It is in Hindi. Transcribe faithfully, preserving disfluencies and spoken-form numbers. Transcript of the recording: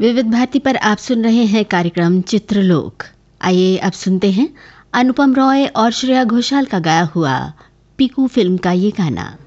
विविध भारती पर आप सुन रहे हैं कार्यक्रम चित्रलोक। आइए अब सुनते हैं अनुपम रॉय और श्रेया घोषाल का गाया हुआ पीकू फिल्म का ये गाना।